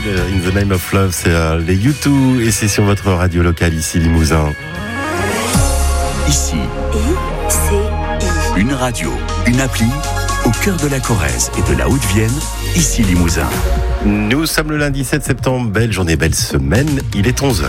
In the Name of Love, c'est les U2 et c'est sur votre radio locale ici Limousin. Ici, une radio, une appli, au cœur de la Corrèze et de la Haute-Vienne, ici Limousin. Nous sommes le lundi 7 septembre, belle journée, belle semaine, il est 11h.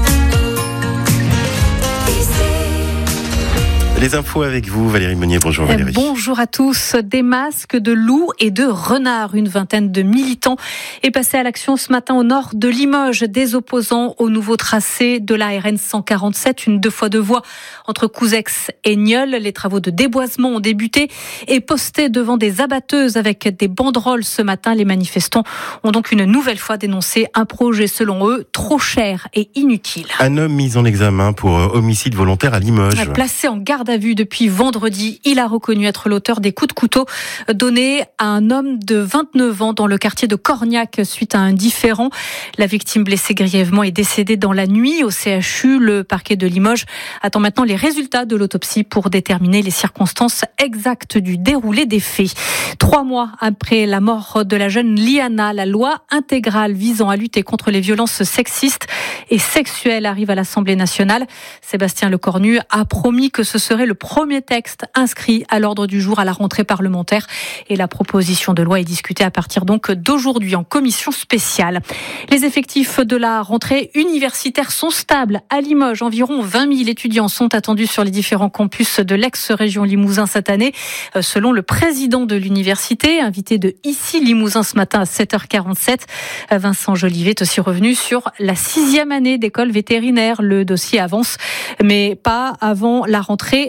Les infos avec vous, Valérie Meunier. Bonjour Valérie. Bonjour à tous. Des masques de loups et de renards. Une vingtaine de militants est passée à l'action ce matin au nord de Limoges, des opposants au nouveau tracé de la RN 147, une 2x2 voies entre Couzex et Nieul. Les travaux de déboisement ont débuté et postés devant des abatteuses avec des banderoles ce matin. Les manifestants ont donc une nouvelle fois dénoncé un projet, selon eux, trop cher et inutile. Un homme mis en examen pour homicide volontaire à Limoges. Placé en garde à vue depuis vendredi, il a reconnu être l'auteur des coups de couteau donnés à un homme de 29 ans dans le quartier de Corniac suite à un différend. La victime blessée grièvement est décédée dans la nuit au CHU. Le parquet de Limoges attend maintenant les résultats de l'autopsie pour déterminer les circonstances exactes du déroulé des faits. 3 mois après la mort de la jeune Liana, la loi intégrale visant à lutter contre les violences sexistes et sexuelles arrive à l'Assemblée nationale. Sébastien Lecornu a promis que ce serait le premier texte inscrit à l'ordre du jour à la rentrée parlementaire. Et la proposition de loi est discutée à partir donc d'aujourd'hui en commission spéciale. Les effectifs de la rentrée universitaire sont stables. À Limoges, environ 20 000 étudiants sont attendus sur les différents campus de l'ex-région Limousin cette année. Selon le président de l'université, invité de Ici Limousin ce matin à 7h47, Vincent Jolivet est aussi revenu sur la 6e année d'école vétérinaire. Le dossier avance, mais pas avant la rentrée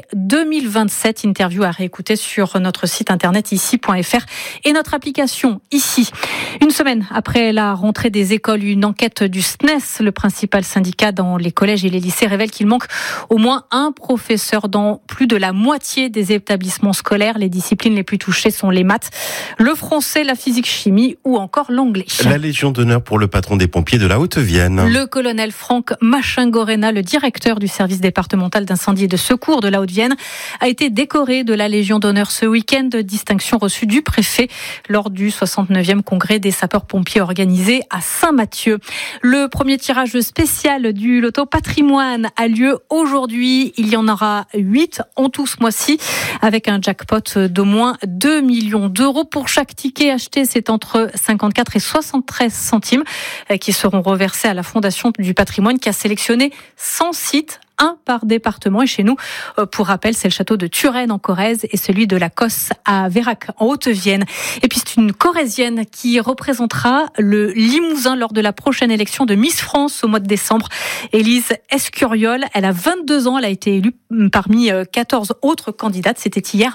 2027. Interview à réécouter sur notre site internet ici.fr et notre application Ici. Une semaine après la rentrée des écoles, une enquête du SNES, le principal syndicat dans les collèges et les lycées, révèle qu'il manque au moins un professeur dans plus de la moitié des établissements scolaires. Les disciplines les plus touchées sont les maths, le français, la physique-chimie ou encore l'anglais. La Légion d'honneur pour le patron des pompiers de la Haute-Vienne. Le colonel Franck Machingorena, le directeur du service départemental d'incendie et de secours de la Haute-Vienne, a été décoré de la Légion d'honneur ce week-end, distinction reçue du préfet lors du 69e congrès des sapeurs-pompiers organisé à Saint-Mathieu. Le premier tirage spécial du loto patrimoine a lieu aujourd'hui. Il y en aura 8 en tout ce mois-ci avec un jackpot d'au moins 2 millions d'euros. Pour chaque ticket acheté, c'est entre 54 et 73 centimes qui seront reversés à la Fondation du patrimoine qui a sélectionné 100 sites, un par département. Et chez nous, pour rappel, c'est le château de Turenne en Corrèze et celui de la Cosse à Vérac en Haute-Vienne. Et puis c'est une Corrézienne qui représentera le Limousin lors de la prochaine élection de Miss France au mois de décembre. Élise Escuriol, elle a 22 ans, elle a été élue parmi 14 autres candidates. C'était hier